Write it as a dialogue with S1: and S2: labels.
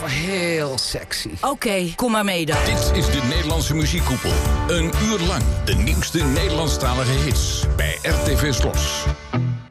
S1: wel heel sexy.
S2: Oké, kom maar mee dan.
S3: Dit is de Nederlandse muziekkoepel. Een uur lang de nieuwste Nederlandstalige hits bij RTV Slos.